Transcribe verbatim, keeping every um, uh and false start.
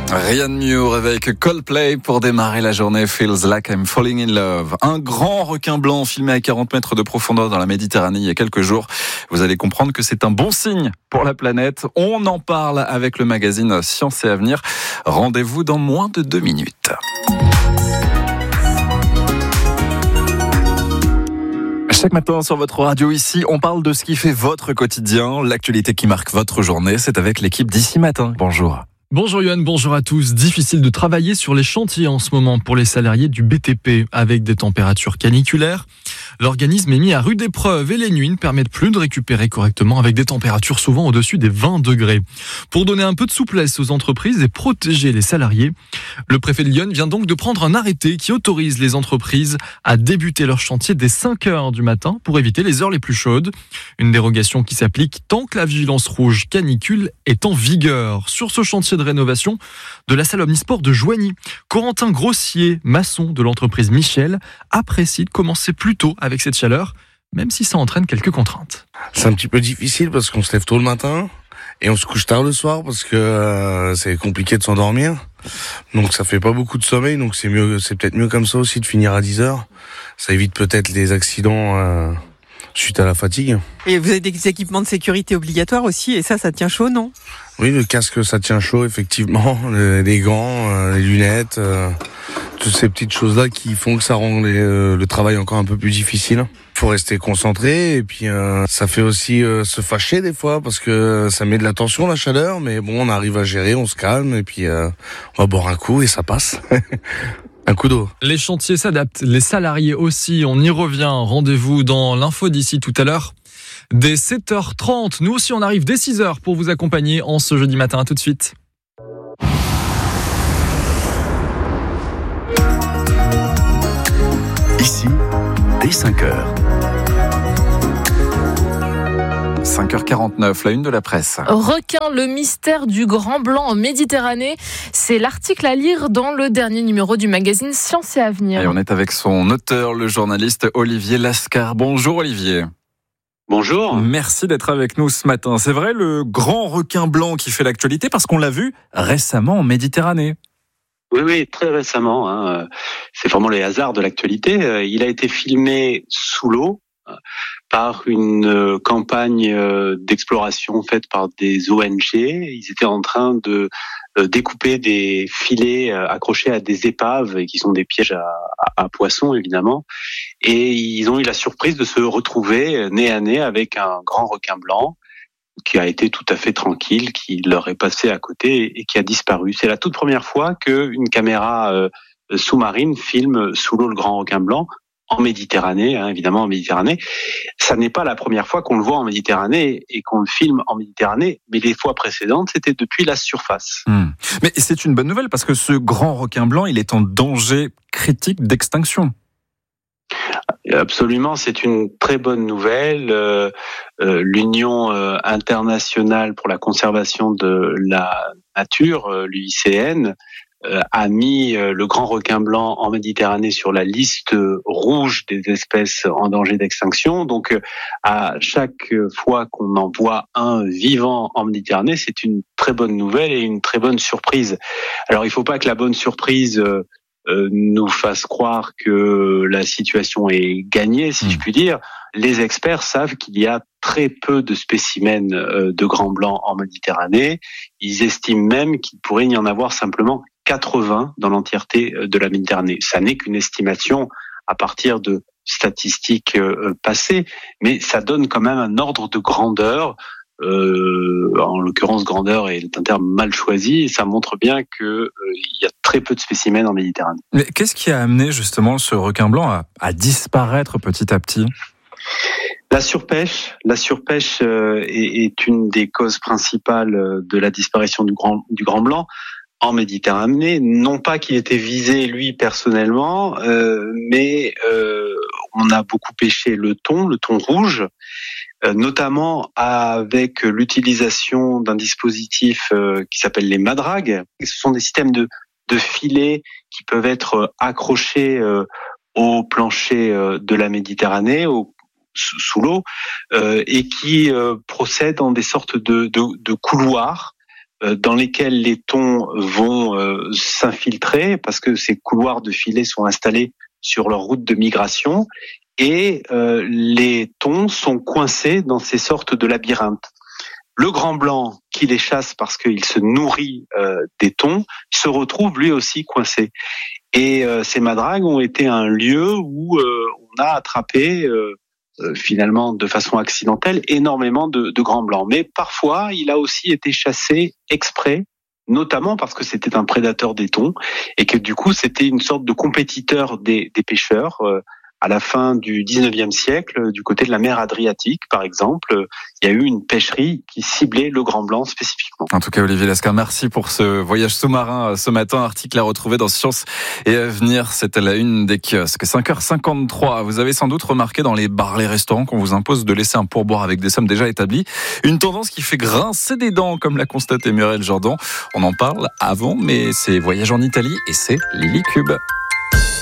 Rien de mieux au réveil que Coldplay pour démarrer la journée. Feels like I'm falling in love. Un grand requin blanc filmé à quarante mètres de profondeur dans la Méditerranée il y a quelques jours. Vous allez comprendre que c'est un bon signe pour la planète. On en parle avec le magazine Science et Avenir. Rendez-vous dans moins de deux minutes. Chaque matin sur votre radio ici, on parle de ce qui fait votre quotidien, l'actualité qui marque votre journée. C'est avec l'équipe d'Ici Matin. Bonjour. Bonjour Yoann, bonjour à tous. Difficile de travailler sur les chantiers en ce moment pour les salariés du B T P avec des températures caniculaires. L'organisme est mis à rude épreuve et les nuits ne permettent plus de récupérer correctement avec des températures souvent au-dessus des vingt degrés. Pour donner un peu de souplesse aux entreprises et protéger les salariés, le préfet de Lyon vient donc de prendre un arrêté qui autorise les entreprises à débuter leur chantier dès cinq heures du matin pour éviter les heures les plus chaudes. Une dérogation qui s'applique tant que la vigilance rouge canicule est en vigueur. Sur ce chantier de rénovation de la salle Omnisport de Joigny, Corentin Grossier, maçon de l'entreprise Michel, apprécie de commencer plus tôt avec cette chaleur, même si ça entraîne quelques contraintes. C'est un petit peu difficile parce qu'on se lève tôt le matin et on se couche tard le soir parce que euh, c'est compliqué de s'endormir. Donc ça fait pas beaucoup de sommeil, donc c'est mieux, c'est peut-être mieux comme ça aussi de finir à dix heures. Ça évite peut-être les accidents euh, suite à la fatigue. Et vous avez des équipements de sécurité obligatoires aussi, et ça, ça tient chaud, non ? Oui, le casque, ça tient chaud, effectivement. Les, les gants, euh, les lunettes, euh, toutes ces petites choses-là qui font que ça rend les, euh, le travail encore un peu plus difficile. Faut rester concentré, et puis euh, ça fait aussi euh, se fâcher des fois, parce que ça met de la tension, la chaleur, mais bon, on arrive à gérer, on se calme, et puis euh, on va boire un coup, et ça passe. Un coup d'eau. Les chantiers s'adaptent, les salariés aussi, on y revient. Rendez-vous dans l'info d'ici tout à l'heure. Dès sept heures trente, nous aussi on arrive dès six heures pour vous accompagner en ce jeudi matin. À tout de suite. Ici, dès cinq heures. cinq heures quarante-neuf, la une de la presse. Requin, le mystère du grand blanc en Méditerranée. C'est l'article à lire dans le dernier numéro du magazine Science et Avenir. Et on est avec son auteur, le journaliste Olivier Lascar. Bonjour Olivier. Bonjour. Merci d'être avec nous ce matin. C'est vrai, le grand requin blanc qui fait l'actualité parce qu'on l'a vu récemment en Méditerranée. Oui, oui, très récemment. Hein. C'est vraiment les hasards de l'actualité. Il a été filmé sous l'eau par une campagne d'exploration faite par des O N G. Ils étaient en train de découper des filets accrochés à des épaves qui sont des pièges à, à, à poissons évidemment. Et ils ont eu la surprise de se retrouver nez à nez avec un grand requin blanc qui a été tout à fait tranquille, qui leur est passé à côté et qui a disparu. C'est la toute première fois qu'une caméra sous-marine filme sous l'eau le grand requin blanc. En Méditerranée, hein, évidemment en Méditerranée. Ça n'est pas la première fois qu'on le voit en Méditerranée et qu'on le filme en Méditerranée, mais les fois précédentes, c'était depuis la surface. Mmh. Mais c'est une bonne nouvelle parce que ce grand requin blanc, il est en danger critique d'extinction. Absolument, c'est une très bonne nouvelle. Euh, euh, L'Union euh, internationale pour la conservation de la nature, euh, l'U I C N, Euh, a mis euh, le grand requin blanc en Méditerranée sur la liste rouge des espèces en danger d'extinction. Donc, euh, à chaque fois qu'on en voit un vivant en Méditerranée, c'est une très bonne nouvelle et une très bonne surprise. Alors, il ne faut pas que la bonne surprise euh, euh, nous fasse croire que la situation est gagnée, si mmh. je puis dire. Les experts savent qu'il y a très peu de spécimens euh, de grands blancs en Méditerranée. Ils estiment même qu'il pourrait y en avoir simplement quatre-vingts dans l'entièreté de la Méditerranée. Ça n'est qu'une estimation à partir de statistiques euh, passées, mais ça donne quand même un ordre de grandeur. Euh, en l'occurrence, grandeur est un terme mal choisi, et ça montre bien qu'il euh, y a très peu de spécimens en Méditerranée. Mais qu'est-ce qui a amené justement ce requin blanc à, à disparaître petit à petit ? La surpêche, la surpêche euh, est, est une des causes principales de la disparition du grand, du grand blanc en Méditerranée. Non pas qu'il était visé lui personnellement, euh, mais euh, on a beaucoup pêché le thon, le thon rouge, euh, notamment avec l'utilisation d'un dispositif euh, qui s'appelle les madragues. Ce sont des systèmes de, de filets qui peuvent être accrochés euh, au plancher euh, de la Méditerranée, au sous l'eau, euh, et qui euh, procèdent en des sortes de, de, de couloirs euh, dans lesquels les thons vont euh, s'infiltrer parce que ces couloirs de filets sont installés sur leur route de migration et euh, les thons sont coincés dans ces sortes de labyrinthes. Le grand blanc qui les chasse parce qu'il se nourrit euh, des thons se retrouve lui aussi coincé. Et euh, ces madragues ont été un lieu où euh, on a attrapé euh, euh, finalement de façon accidentelle énormément de, de grands blancs. Mais parfois, il a aussi été chassé exprès, notamment parce que c'était un prédateur des thons et que du coup c'était une sorte de compétiteur des, des pêcheurs. Euh, à la fin du dix-neuvième siècle, du côté de la mer Adriatique, par exemple, il y a eu une pêcherie qui ciblait le grand blanc spécifiquement. En tout cas, Olivier Lescar, merci pour ce voyage sous-marin ce matin. Article à retrouver dans Science et Avenir. C'était la une des kiosques. cinq heures cinquante-trois. Vous avez sans doute remarqué dans les bars, les restaurants qu'on vous impose de laisser un pourboire avec des sommes déjà établies. Une tendance qui fait grincer des dents, comme l'a constaté Muriel Jordan. On en parle avant, mais c'est Voyage en Italie et c'est Lily Cube.